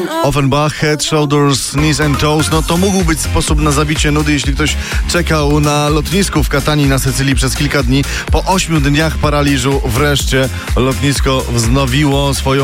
Offenbach, Head, Shoulders, Knees and Toes. No to mógł być sposób na zabicie nudy, jeśli ktoś czekał na lotnisku w Katanii na Sycylii przez kilka dni. Po 8 dniach paraliżu wreszcie lotnisko wznowiło swoją